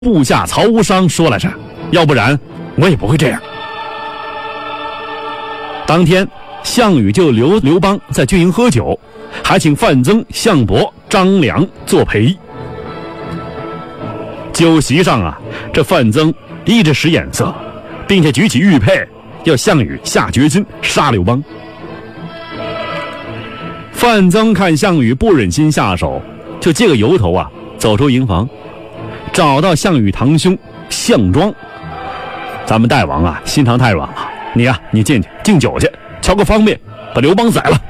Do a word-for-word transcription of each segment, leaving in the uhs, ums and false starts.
部下曹无伤说来着，要不然我也不会这样。当天项羽就留刘邦在军营喝酒，还请范增、项伯、张良作陪。酒席上啊，这范增一直使眼色，并且举起玉佩要项羽下决心杀刘邦。范增看项羽不忍心下手，就借个由头啊走出营房，找到项羽堂兄项庄。咱们大王啊心肠太软了，你啊你进去敬酒去，瞧个方便把刘邦宰了。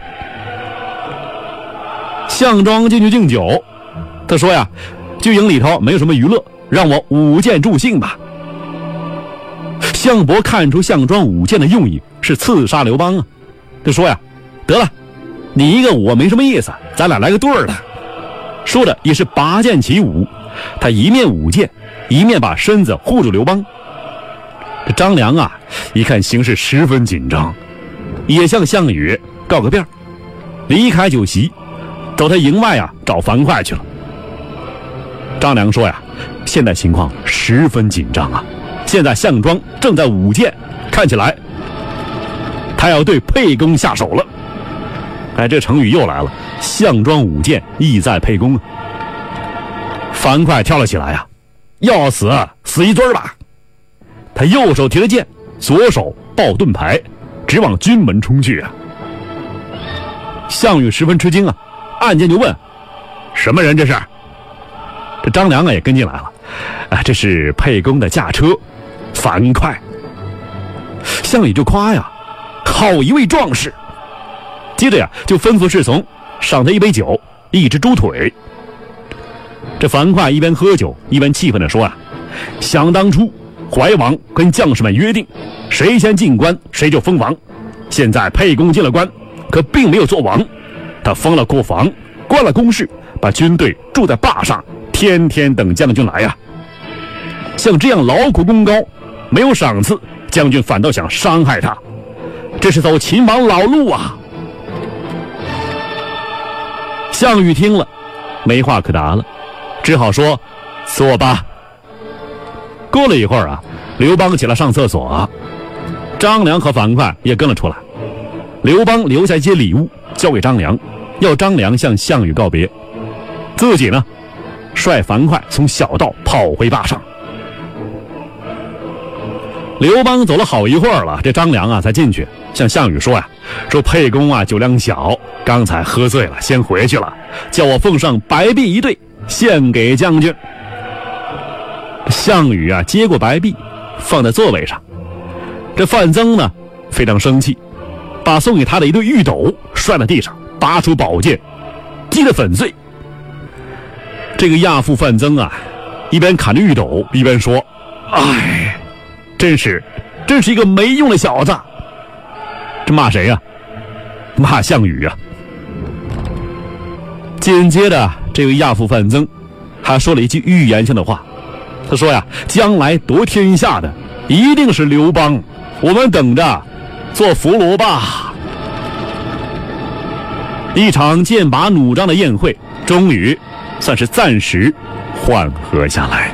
项庄进去敬酒，他说呀，军营里头没有什么娱乐，让我舞剑助兴吧。项伯看出项庄舞剑的用意是刺杀刘邦啊，他说呀，得了，你一个我没什么意思，咱俩来个对儿的。说着也是拔剑起舞，他一面舞剑一面把身子护住刘邦。这张良啊一看形势十分紧张，也向项羽告个遍，离开酒席走他营外啊找樊哙去了。张良说呀，现在情况十分紧张啊，现在项庄正在舞剑，看起来他要对沛公下手了。哎，这成语又来了，项庄舞剑意在沛公啊。樊哙跳了起来啊，要死死一尊吧。他右手提了剑，左手抱盾牌，直往军门冲去啊。项羽十分吃惊啊，按剑就问，什么人这是？这张良啊也跟进来了，啊，这是沛公的驾车樊哙。项羽就夸呀，好一位壮士。接着呀就吩咐侍从赏他一杯酒，一只猪腿。这樊哙一边喝酒一边气愤地说啊，想当初怀王跟将士们约定，谁先进关谁就封王，现在沛公进了关，可并没有做王，他封了国防，关了宫室，把军队住在坝上，天天等将军来呀。像这样劳苦功高，没有赏赐，将军反倒想伤害他，这是走秦王老路啊。项羽听了没话可答了，只好说坐吧。过了一会儿啊，刘邦起来上厕所，张良和樊哙也跟了出来。刘邦留下一些礼物交给张良，要张良向项羽告别，自己呢率樊哙从小道跑回坝上。刘邦走了好一会儿了，这张良啊才进去向项羽说呀、啊，说沛公啊酒量小，刚才喝醉了，先回去了，叫我奉上白璧一对献给将军。项羽啊接过白璧放在座位上，这范增呢非常生气，把送给他的一对玉斗摔在地上，拔出宝剑击得粉碎。这个亚父范增啊一边砍着玉斗一边说，哎，真是真是一个没用的小子。这骂谁呀、啊？骂项羽啊。紧接着这位亚父范增还说了一句预言性的话，他说呀，将来夺天下的一定是刘邦，我们等着做俘虏吧。一场剑拔弩张的宴会终于算是暂时缓和下来。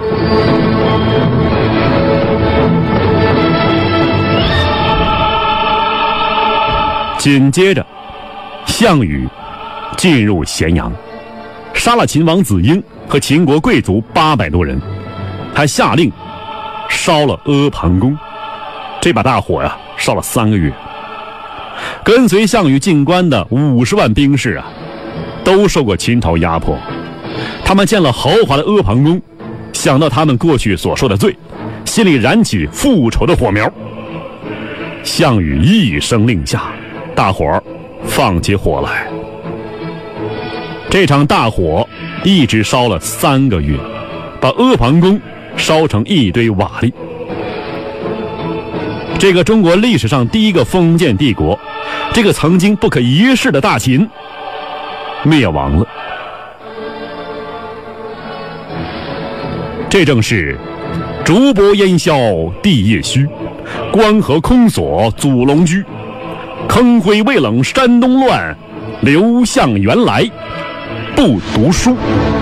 紧接着项羽进入咸阳，杀了秦王子婴和秦国贵族八百多人，还下令烧了阿房宫。这把大火呀烧了三个月。跟随项羽进关的五十万兵士啊都受过秦朝压迫，他们见了豪华的阿房宫，想到他们过去所受的罪，心里燃起复仇的火苗。项羽一声令下，大伙儿放起火来。这场大火一直烧了三个月，把阿房宫烧成一堆瓦砾。这个中国历史上第一个封建帝国，这个曾经不可一世的大秦灭亡了。这正是烛波烟消地夜虚，关河空锁祖龙居，坑灰未冷山东乱，刘项原来不读书。